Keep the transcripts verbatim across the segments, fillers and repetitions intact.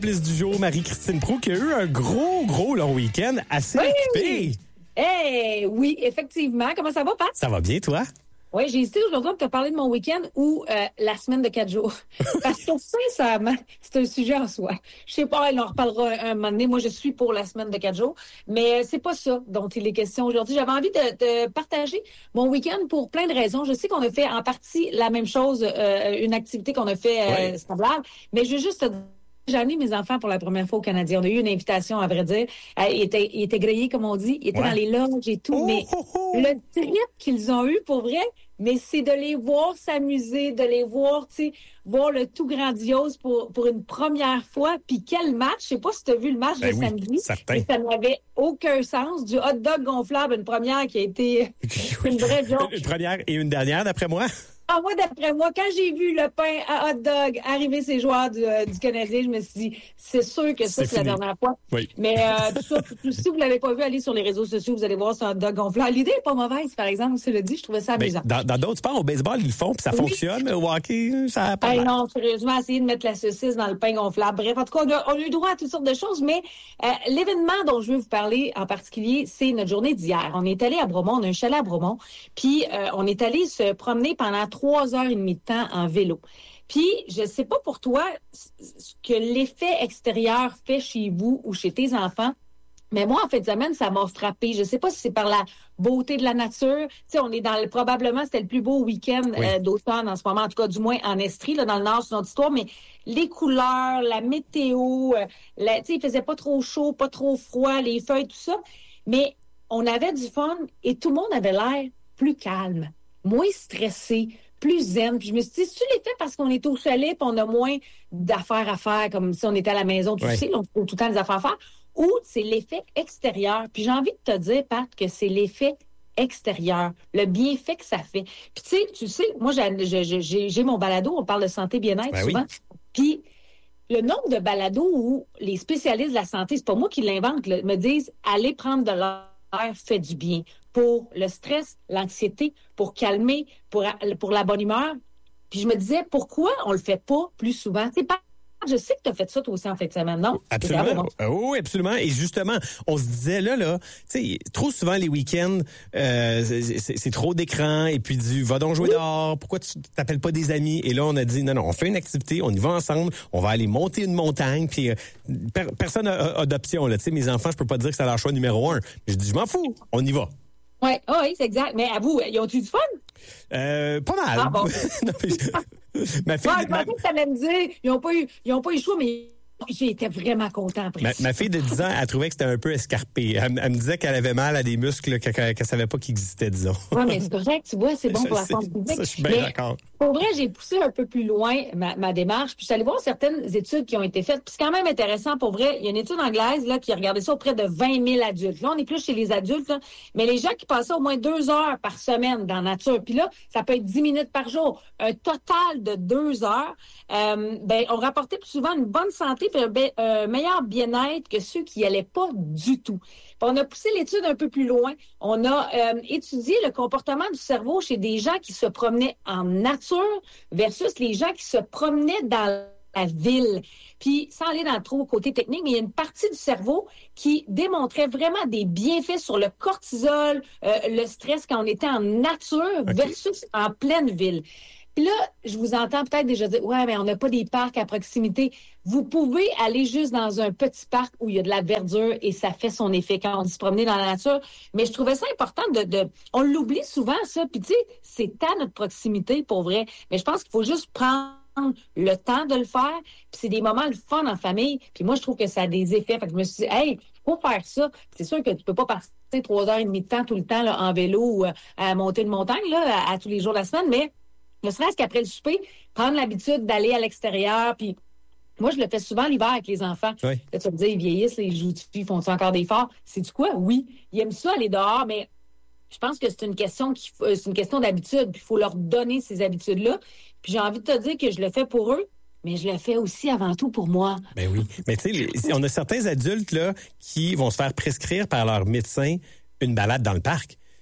Plus du jour, Marie-Christine Proulx, qui a eu un gros, gros long week-end assez oui. occupé. Eh oui, effectivement. Comment ça va, Pat? Ça va bien, toi? Oui, j'ai hésité aujourd'hui pour te parler de mon week-end ou euh, la semaine de quatre jours. Parce que sincèrement, c'est un sujet en soi. Je sais pas, elle en reparlera un, un moment donné. Moi, je suis pour la semaine de quatre jours. Mais c'est pas ça dont il est question aujourd'hui. J'avais envie de, de partager mon week-end pour plein de raisons. Je sais qu'on a fait en partie la même chose, euh, une activité qu'on a fait euh, oui. semblable. Mais je veux juste te dire, j'ai amené mes enfants pour la première fois au Canadien. On a eu une invitation, à vrai dire. Euh, ils étaient, ils étaient grillés, comme on dit. Ils étaient ouais. dans les loges et tout. Oh, mais oh, oh. le trip qu'ils ont eu, pour vrai, mais c'est de les voir s'amuser, de les voir, tu sais, voir le tout grandiose pour, pour une première fois. Puis quel match! Je sais pas si tu as vu le match ben de oui, samedi. certain. Mais ça n'avait aucun sens. Du hot dog gonflable, une première qui a été une vraie joke. Une première et une dernière, d'après moi. Ah, moi, d'après moi, quand j'ai vu le pain à hot dog arriver ces joueurs du, euh, du Canadien, je me suis dit, c'est sûr que ça, c'est, c'est la dernière fois. Oui. Mais euh, tout ça, tout, si vous l'avez pas vu, allez sur les réseaux sociaux, vous allez voir ce hot dog gonflable. L'idée est pas mauvaise, par exemple, je le dis, je trouvais ça amusant. Ben, dans, dans d'autres sports, au baseball, ils le font, puis ça oui. fonctionne, mais au hockey, ça n'a pas hey, non, sérieusement, essayer de mettre la saucisse dans le pain gonflable. Bref, en tout cas, on a, on a eu droit à toutes sortes de choses, mais euh, l'événement dont je veux vous parler en particulier, c'est notre journée d'hier. On est allé à Bromont, on a un chalet à Bromont, puis euh, on est allé se promener pendant trois heures et demie de temps en vélo. Puis, je sais pas pour toi ce que l'effet extérieur fait chez vous ou chez tes enfants, mais moi, en fin de semaine, ça m'a frappé. Je sais pas si c'est par la beauté de la nature. Tu sais, on est dans le, probablement, c'était le plus beau week-end oui. euh, d'automne en ce moment, en tout cas, du moins en Estrie, là, dans le nord, c'est notre histoire, mais les couleurs, la météo, euh, la, tu sais, il faisait pas trop chaud, pas trop froid, les feuilles, tout ça. Mais on avait du fun et tout le monde avait l'air plus calme, moins stressé, plus zen. Puis je me suis dit, c'est-tu l'effet parce qu'on est au chalet et on a moins d'affaires à faire, comme si on était à la maison, tu oui. sais, on a tout le temps des affaires à faire, ou c'est l'effet extérieur. Puis j'ai envie de te dire, Pat, que c'est l'effet extérieur, le bienfait que ça fait. Puis tu sais, tu sais, moi, j'ai, j'ai, j'ai mon balado, on parle de santé bien-être ben souvent. Oui. Puis le nombre de balados où les spécialistes de la santé, c'est pas moi qui l'invente, là, me disent, allez prendre de l'air fait du bien pour le stress, l'anxiété, pour calmer, pour, pour la bonne humeur. Puis je me disais, pourquoi on le fait pas plus souvent? C'est pas Je sais que tu as fait ça toi aussi en fin de semaine, non? Absolument. Oui, absolument. Et justement, on se disait là, là, tu sais, trop souvent les week-ends, euh, c'est, c'est, c'est trop d'écran et puis du va donc jouer oui. dehors. Pourquoi tu t'appelles pas des amis? Et là, on a dit non, non, on fait une activité, on y va ensemble, on va aller monter une montagne. Puis euh, per, personne a, a d'option là. Tu sais, mes enfants, je peux pas dire que c'est leur choix numéro un. Je dis, je m'en fous, on y va. Ouais, oh oui, c'est exact. Mais à vous, ils ont-tu du fun? Euh, pas mal. Ah bon. non, mais, ma fille, ouais, je pensais que tu allais me dire, ils n'ont pas eu, ils ont pas eu le choix, mais j'étais vraiment content après. Ma, ma fille de dix ans, elle trouvait que c'était un peu escarpé. Elle, elle me disait qu'elle avait mal à des muscles qu'elle, qu'elle, qu'elle savait pas qu'ils existaient, disons. Oui, mais c'est correct, tu vois, c'est bon je pour la sais, santé publique. Ça, je suis bien mais, d'accord. Pour vrai, j'ai poussé un peu plus loin ma, ma démarche, puis je suis allée voir certaines études qui ont été faites. Puis c'est quand même intéressant, pour vrai. Il y a une étude anglaise là qui a regardé ça auprès de vingt mille adultes. Là, on est plus chez les adultes, là, mais les gens qui passaient au moins deux heures par semaine dans la nature, puis là, ça peut être dix minutes par jour, un total de deux heures, euh, ben, on rapportait plus souvent une bonne santé puis un, un meilleur bien-être que ceux qui n'y allaient pas du tout. Puis on a poussé l'étude un peu plus loin. On a euh, étudié le comportement du cerveau chez des gens qui se promenaient en nature versus les gens qui se promenaient dans la ville. Puis, sans aller dans trop côté technique, mais il y a une partie du cerveau qui démontrait vraiment des bienfaits sur le cortisol, euh, le stress quand on était en nature okay. versus en pleine ville. Puis là, je vous entends peut-être déjà dire, ouais, mais on n'a pas des parcs à proximité. Vous pouvez aller juste dans un petit parc où il y a de la verdure et ça fait son effet quand on dit se promener dans la nature. Mais je trouvais ça important de, de on l'oublie souvent, ça. Puis tu sais, c'est à notre proximité, pour vrai. Mais je pense qu'il faut juste prendre le temps de le faire. Puis c'est des moments le fun en famille. Puis moi, je trouve que ça a des effets. Fait que je me suis dit, hey, il faut faire ça. Puis c'est sûr que tu peux pas passer trois heures et demie de temps tout le temps là, en vélo ou à monter une montagne là, à, à tous les jours de la semaine, mais ne serait-ce qu'après le souper, prendre l'habitude d'aller à l'extérieur, puis moi, je le fais souvent l'hiver avec les enfants. Oui. Là, tu vas me dire, ils vieillissent, ils jouent ils font encore des efforts. C'est-tu quoi? Oui. Ils aiment ça, aller dehors, mais je pense que c'est une question qui, c'est une question d'habitude, puis il faut leur donner ces habitudes-là. Puis j'ai envie de te dire que je le fais pour eux, mais je le fais aussi avant tout pour moi. Ben oui. Mais tu sais, on a certains adultes là qui vont se faire prescrire par leur médecin une balade dans le parc.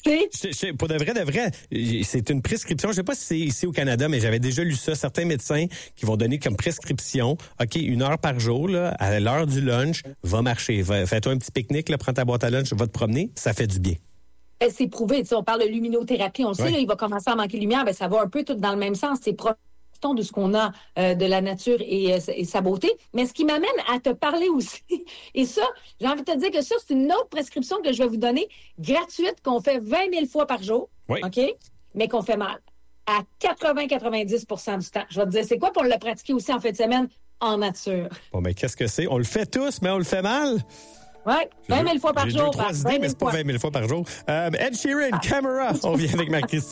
Je, je, pour de vrai, de vrai, c'est une prescription. Je sais pas si c'est ici au Canada, mais j'avais déjà lu ça. Certains médecins qui vont donner comme prescription, OK, une heure par jour, là, à l'heure du lunch, va marcher. Va, fais-toi un petit pique-nique, là, prends ta boîte à lunch, va te promener. Ça fait du bien. C'est prouvé. Tu sais, on parle de luminothérapie. On le sait, oui. Là, il va commencer à manquer de lumière. Ben, ça va un peu tout dans le même sens. C'est profitons de ce qu'on a euh, de la nature et, euh, et sa beauté. Mais ce qui m'amène à te parler aussi, et ça, j'ai envie de te dire que ça, c'est une autre prescription que je vais vous donner, gratuite, qu'on fait vingt mille fois par jour, oui. OK? Mais qu'on fait mal. À quatre-vingts à quatre-vingt-dix pour cent du temps. Je vais te dire, c'est quoi pour le pratiquer aussi en fin de semaine en nature? Bon, mais qu'est-ce que c'est? On le fait tous, mais on le fait mal. Oui, vingt mille fois par j'ai jour. J'ai deux, trois idées, mais c'est pas vingt mille fois par jour. Euh, Ed Sheeran, ah. Camera. On vient avec ma Christine.